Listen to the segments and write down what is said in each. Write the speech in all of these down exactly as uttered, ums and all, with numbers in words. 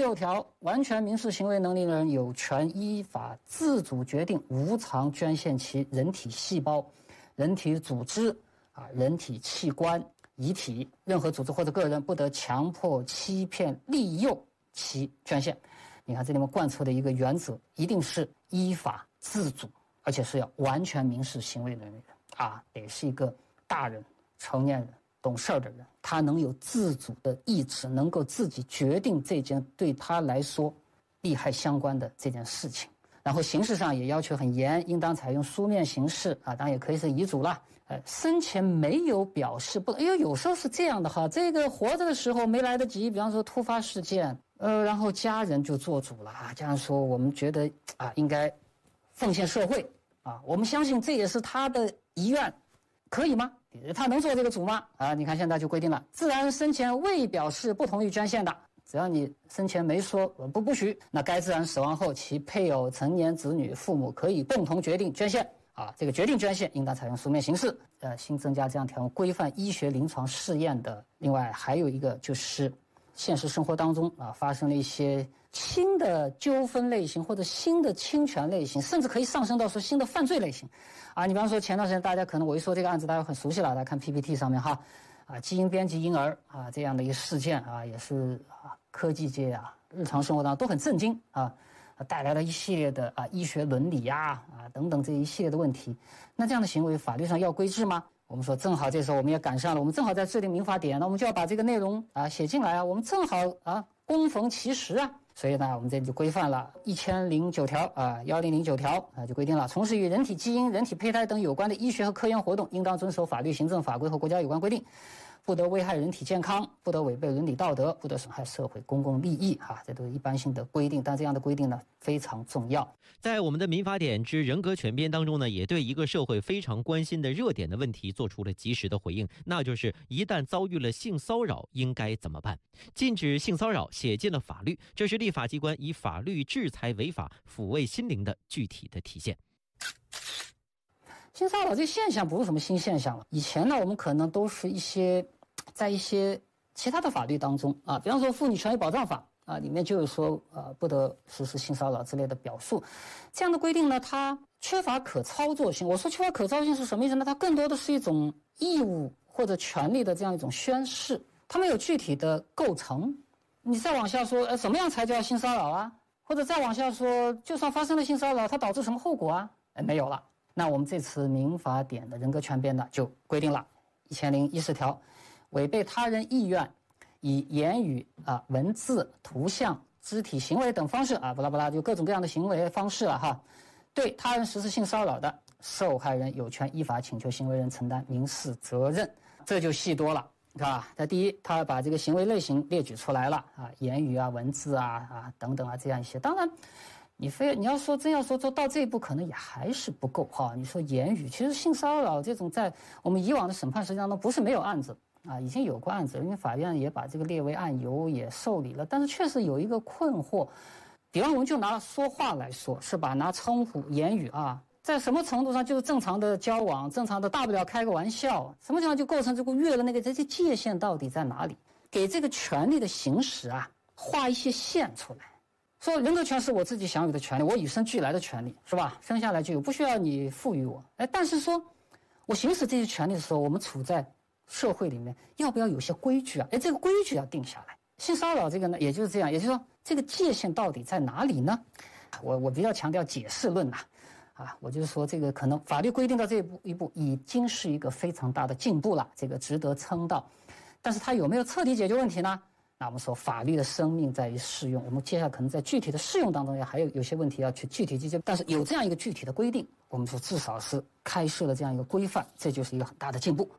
六条，完全民事行为能力的人有权依法自主决定无偿捐献其人体细胞、人体组织啊、人体器官、遗体，任何组织或者个人不得强迫、欺骗、利诱其捐献。你看这里面贯彻的一个原则，一定是依法自主，而且是要完全民事行为能力的啊，得是一个大人、成年人、懂事的人，他能有自主的意志，能够自己决定这件对他来说利害相关的这件事情。然后形式上也要求很严，应当采用书面形式啊，当然也可以是遗嘱啦。呃，生前没有表示不，因为有时候是这样的哈，这个活着的时候没来得及，比方说突发事件，呃，然后家人就做主了啊，家人说我们觉得啊应该奉献社会啊，我们相信这也是他的遗愿，可以吗？他能做这个主吗？啊，你看现在就规定了，自然人生前未表示不同意捐献的，只要你生前没说不不许，那该自然死亡后，其配偶、成年子女、父母可以共同决定捐献。啊，这个决定捐献应当采用书面形式。呃，新增加这样条文，规范医学临床试验的。另外还有一个就是，现实生活当中啊发生了一些新的纠纷类型或者新的侵权类型，甚至可以上升到说新的犯罪类型。啊，你比方说前段时间大家可能我一说这个案子大家很熟悉了，大家看 P P T 上面哈，啊基因编辑婴儿啊这样的一个事件啊，也是啊科技界啊日常生活当中都很震惊啊。带来了一系列的啊医学伦理呀 啊, 啊等等这一系列的问题，那这样的行为法律上要规制吗？我们说正好这时候我们也赶上了，我们正好在制定民法典，那我们就要把这个内容啊写进来啊，我们正好啊恭逢其时啊，所以呢我们这里就规范了一千零九条啊一零零九条啊就规定了，从事与人体基因、人体胚胎等有关的医学和科研活动，应当遵守法律、行政法规和国家有关规定。不得危害人体健康，不得违背伦理道德，不得损害社会公共利益啊，这都是一般性的规定，但这样的规定呢非常重要。 在我们的民法典之人格权编当中呢，也对一个社会非常关心的热点的问题做出了及时的回应，那就是一旦遭遇了性骚扰应该怎么办。禁止性骚扰写进了法律，这是立法机关以法律制裁违法、抚慰心灵的具体的体现。 性骚扰这现象不是什么新现象了，以前呢我们可能都是一些在一些其他的法律当中啊，比方说妇女权益保障法啊，里面就有说呃不得实施性骚扰之类的表述，这样的规定呢它缺乏可操作性。我说缺乏可操作性是什么意思呢？它更多的是一种义务或者权利的这样一种宣示，它没有具体的构成。你再往下说呃什么样才叫性骚扰啊，或者再往下说就算发生了性骚扰它导致什么后果啊，哎没有了。那我们这次民法典的人格权编呢就规定了一千零一十条，违背他人意愿，以言语啊、文字、图像、肢体行为等方式啊，巴拉巴拉就各种各样的行为方式了哈，对他人实施性骚扰的，受害人有权依法请求行为人承担民事责任。这就细多了，是吧？那第一，他把这个行为类型列举出来了啊，言语啊、文字啊啊等等啊这样一些。当然。你非你要说真要说做到这一步，可能也还是不够哈。你说言语，其实性骚扰这种在我们以往的审判实际上都不是没有案子啊，已经有过案子，因为法院也把这个列为案由，也受理了。但是确实有一个困惑，比方我们就拿说话来说，是吧？拿称呼、言语啊，在什么程度上就是正常的交往，正常的大不了开个玩笑，什么情况就构成这个越了那个这些界限到底在哪里？给这个权利的行使啊，画一些线出来。说人格权是我自己享有的权利，我与生俱来的权利，是吧？生下来就有，不需要你赋予我。哎，但是说我行使这些权利的时候，我们处在社会里面，要不要有些规矩啊？哎，这个规矩要定下来。性骚扰这个呢，也就是这样，也就是说这个界限到底在哪里呢？我我比较强调解释论呐、啊，啊，我就是说这个可能法律规定到这一步一步已经是一个非常大的进步了，这个值得称道。但是它有没有彻底解决问题呢？那我们说法律的生命在于适用，我们接下来可能在具体的适用当中也还有有些问题要去具体解决，但是有这样一个具体的规定，我们说至少是开设了这样一个规范，这就是一个很大的进步。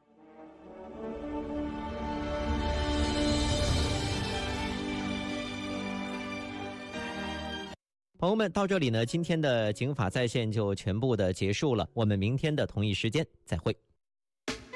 朋友们，到这里呢，今天的警法在线就全部的结束了，我们明天的同一时间再会。